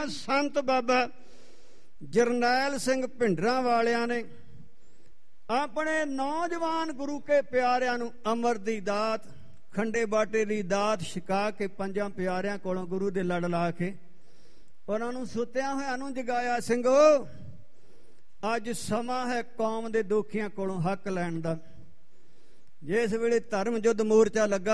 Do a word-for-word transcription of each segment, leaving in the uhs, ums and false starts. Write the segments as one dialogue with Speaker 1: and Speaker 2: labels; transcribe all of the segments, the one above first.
Speaker 1: ਸੰਤ ਬਾਬਾ ਜਰਨੈਲ ਸਿੰਘ ਭਿੰਡਰਾਂ ਵਾਲਿਆਂ ਨੇ ਆਪਣੇ ਨੌਜਵਾਨ ਗੁਰੂ ਕੇ ਪਿਆਰਿਆਂ ਨੂੰ ਅਮਰ ਦੀ ਦਾਤ, ਖੰਡੇ ਬਾਟੇ ਦੀ ਦਾਤ ਛਕਾ ਕੇ ਪੰਜਾਂ ਪਿਆਰਿਆਂ ਕੋਲੋਂ ਗੁਰੂ ਦੇ ਲੜ ਲਾ ਕੇ ਉਹਨਾਂ ਨੂੰ ਸੁੱਤਿਆਂ ਹੋਇਆਂ ਨੂੰ ਜਗਾਇਆ। ਸਿੰਘੋ, ਅੱਜ ਸਮਾਂ ਹੈ ਕੌਮ ਦੇ ਦੋਖੀਆਂ ਕੋਲੋਂ ਹੱਕ ਲੈਣ ਦਾ। ਜਿਸ ਵੇਲੇ ਧਰਮ ਯੁੱਧ ਮੋਰਚਾ ਲੱਗਾ,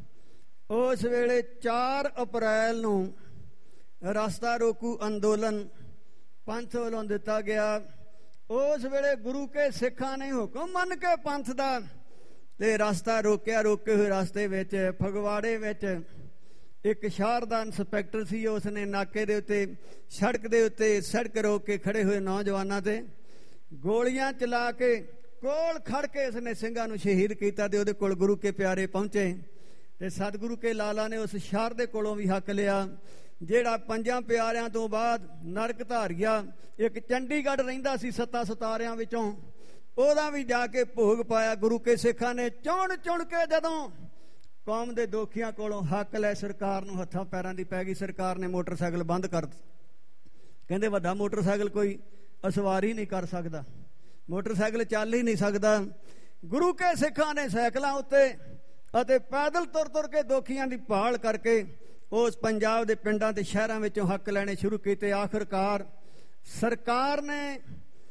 Speaker 1: ਉਸ ਵੇਲੇ ਚਾਰ ਅਪ੍ਰੈਲ ਨੂੰ ਰਸਤਾ ਰੋਕੂ ਅੰਦੋਲਨ ਪੰਥ ਵੱਲੋਂ ਦਿੱਤਾ ਗਿਆ। ਉਸ ਵੇਲੇ ਗੁਰੂ ਕੇ ਸਿੱਖਾਂ ਨੇ ਹੁਕਮ ਮੰਨ ਕੇ ਪੰਥ ਦਾ ਤੇ ਰਸਤਾ ਰੋਕਿਆ। ਰੋਕੇ ਹੋਏ ਰਸਤੇ ਵਿੱਚ ਫਗਵਾੜੇ ਵਿੱਚ ਇੱਕ ਸ਼ਹਿਰ ਦਾ ਇੰਸਪੈਕਟਰ ਸੀ। ਉਸਨੇ ਨਾਕੇ ਦੇ ਉੱਤੇ, ਸੜਕ ਦੇ ਉੱਤੇ ਸੜਕ ਰੋਕ ਕੇ ਖੜੇ ਹੋਏ ਨੌਜਵਾਨਾਂ ਤੇ ਗੋਲੀਆਂ ਚਲਾ ਕੇ ਕੋਲ ਖੜ ਕੇ ਉਸਨੇ ਸਿੰਘਾਂ ਨੂੰ ਸ਼ਹੀਦ ਕੀਤਾ ਤੇ ਉਹਦੇ ਕੋਲ ਗੁਰੂ ਕੇ ਪਿਆਰੇ ਪਹੁੰਚੇ ਤੇ ਸਤਿਗੁਰੂ ਕੇ ਲਾਲਾ ਨੇ ਉਸ ਸ਼ਹਿਰ ਦੇ ਕੋਲੋਂ ਵੀ ਹੱਕ ਲਿਆ। ਜਿਹੜਾ ਪੰਜਾਂ ਪਿਆਰਿਆਂ ਤੋਂ ਬਾਅਦ ਨਰਕ ਧਾਰੀਆ ਇੱਕ ਚੰਡੀਗੜ੍ਹ ਰਹਿੰਦਾ ਸੀ ਸੱਤਾ ਸਤਾਰਿਆਂ ਵਿੱਚੋਂ, ਉਹਦਾ ਵੀ ਜਾ ਕੇ ਭੋਗ ਪਾਇਆ। ਗੁਰੂ ਕੇ ਸਿੱਖਾਂ ਨੇ ਚੁਣ ਚੁਣ ਕੇ ਜਦੋਂ ਕੌਮ ਦੇ ਦੋਖੀਆਂ ਕੋਲੋਂ ਹੱਕ ਲੈ, ਸਰਕਾਰ ਨੂੰ ਹੱਥਾਂ ਪੈਰਾਂ ਦੀ ਪੈ ਗਈ। ਸਰਕਾਰ ਨੇ ਮੋਟਰਸਾਈਕਲ ਬੰਦ ਕਰ ਦਿੱਤੇ। ਕਹਿੰਦੇ ਵੱਡਾ ਮੋਟਰਸਾਈਕਲ ਕੋਈ ਅਸਵਾਰੀ ਨਹੀਂ ਕਰ ਸਕਦਾ, ਮੋਟਰਸਾਈਕਲ ਚੱਲ ਹੀ ਨਹੀਂ ਸਕਦਾ। ਗੁਰੂ ਕੇ ਸਿੱਖਾਂ ਨੇ ਸਾਈਕਲਾਂ ਉੱਤੇ ਅਤੇ ਪੈਦਲ ਤੁਰ ਤੁਰ ਕੇ ਦੋਖੀਆਂ ਦੀ ਭਾਲ ਕਰਕੇ ਉਸ ਪੰਜਾਬ ਦੇ ਪਿੰਡਾਂ ਤੇ ਸ਼ਹਿਰਾਂ ਵਿੱਚੋਂ ਹੱਕ ਲੈਣੇ ਸ਼ੁਰੂ ਕੀਤੇ। ਆਖਿਰਕਾਰ ਸਰਕਾਰ ਨੇ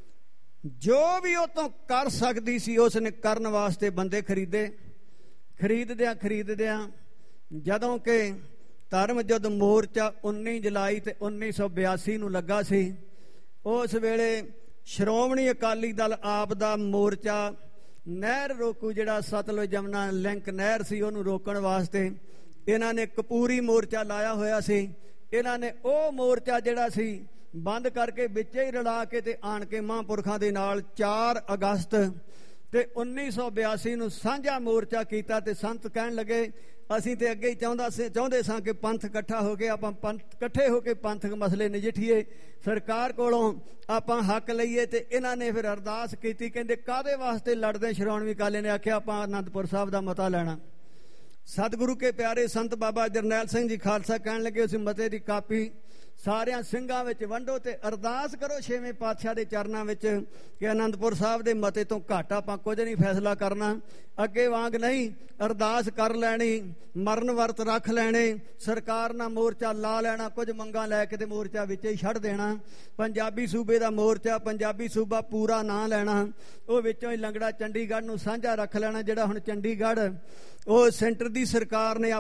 Speaker 1: ਜੋ ਵੀ ਉਹ ਤੋਂ ਕਰ ਸਕਦੀ ਸੀ ਉਸ ਨੇ ਕਰਨ ਵਾਸਤੇ ਬੰਦੇ ਖਰੀਦੇ। ਖਰੀਦਦਿਆਂ ਖਰੀਦਦਿਆਂ ਜਦੋਂ ਕਿ ਧਰਮ ਯੁੱਧ ਮੋਰਚਾ ਉੱਨੀ ਜੁਲਾਈ ਤੇ ਉੱਨੀ ਸੌ ਬਿਆਸੀ ਨੂੰ ਲੱਗਾ ਸੀ, ਉਸ ਵੇਲੇ ਸ਼੍ਰੋਮਣੀ ਅਕਾਲੀ ਦਲ ਆਪ ਦਾ ਮੋਰਚਾ ਨਹਿਰ ਰੋਕੂ, ਜਿਹੜਾ ਸਤਲੁਜ ਜਮਨਾ ਲਿੰਕ ਨਹਿਰ ਸੀ, ਉਹਨੂੰ ਰੋਕਣ ਵਾਸਤੇ ਇਹਨਾਂ ਨੇ ਕਪੂਰੀ ਮੋਰਚਾ ਲਾਇਆ ਹੋਇਆ ਸੀ। ਇਹਨਾਂ ਨੇ ਉਹ ਮੋਰਚਾ ਜਿਹੜਾ ਸੀ ਬੰਦ ਕਰਕੇ ਵਿੱਚੇ ਹੀ ਰਲਾ ਕੇ ਤੇ ਆਣ ਕੇ ਮਹਾਂਪੁਰਖਾਂ ਦੇ ਨਾਲ ਚਾਰ ਅਗਸਤ ਤੇ ਉੱਨੀ ਸੌ ਬਿਆਸੀ ਨੂੰ ਸਾਂਝਾ ਮੋਰਚਾ ਕੀਤਾ। ਤੇ ਸੰਤ ਕਹਿਣ ਲੱਗੇ ਅਸੀਂ ਤੇ ਅੱਗੇ ਹੀ ਚਾਹੁੰਦਾ ਸੀ ਚਾਹੁੰਦੇ ਸਾਂ ਕਿ ਪੰਥ ਇਕੱਠਾ ਹੋ ਕੇ ਆਪਾਂ ਪੰਥ ਇਕੱਠੇ ਹੋ ਕੇ ਪੰਥਕ ਮਸਲੇ ਨਜਿੱਠੀਏ, ਸਰਕਾਰ ਕੋਲੋਂ ਆਪਾਂ ਹੱਕ ਲਈਏ। ਤੇ ਇਹਨਾਂ ਨੇ ਫਿਰ ਅਰਦਾਸ ਕੀਤੀ, ਕਹਿੰਦੇ ਕਾਹਦੇ ਵਾਸਤੇ ਲੜਦੇ? ਸ਼੍ਰੋਮਣੀ ਅਕਾਲੀ ਨੇ ਆਖਿਆ ਆਪਾਂ ਅਨੰਦਪੁਰ ਸਾਹਿਬ ਦਾ ਮਤਾ ਲੈਣਾ। ਸਤਿਗੁਰੂ ਕੇ ਪਿਆਰੇ ਸੰਤ ਬਾਬਾ ਜਰਨੈਲ ਸਿੰਘ ਜੀ ਖਾਲਸਾ ਕਹਿਣ ਲੱਗੇ ਉਸ ਮਤੇ ਦੀ ਕਾਪੀ ਸਾਰਿਆਂ ਸਿੰਘਾਂ ਵਿੱਚ ਵੰਡੋ ਤੇ ਅਰਦਾਸ ਕਰੋ ਛੇਵੇਂ ਪਾਤਸ਼ਾਹ ਦੇ ਚਰਨਾਂ ਵਿੱਚ ਕਿ ਅਨੰਦਪੁਰ ਸਾਹਿਬ ਦੇ ਮਤੇ ਤੋਂ ਘੱਟ ਆਪਾਂ ਕੁਝ ਨਹੀਂ ਫੈਸਲਾ ਕਰਨਾ। ਅੱਗੇ ਵਾਂਗ ਨਹੀਂ, ਅਰਦਾਸ ਕਰ ਲੈਣੀ, ਮਰਨ ਵਰਤ ਰੱਖ ਲੈਣੇ, ਸਰਕਾਰ ਨਾਲ ਮੋਰਚਾ ਲਾ ਲੈਣਾ, ਕੁਝ ਮੰਗਾਂ ਲੈ ਕੇ ਤੇ ਮੋਰਚਾ ਵਿੱਚ ਹੀ ਛੱਡ ਦੇਣਾ। ਪੰਜਾਬੀ ਸੂਬੇ ਦਾ ਮੋਰਚਾ, ਪੰਜਾਬੀ ਸੂਬਾ ਪੂਰਾ ਨਾਂ ਲੈਣਾ, ਉਹ ਵਿੱਚੋਂ ਹੀ ਲੰਗੜਾ ਚੰਡੀਗੜ੍ਹ ਨੂੰ ਸਾਂਝਾ ਰੱਖ ਲੈਣਾ। ਜਿਹੜਾ ਹੁਣ ਚੰਡੀਗੜ੍ਹ ਉਹ ਸੈਂਟਰ ਦੀ ਸਰਕਾਰ ਨੇ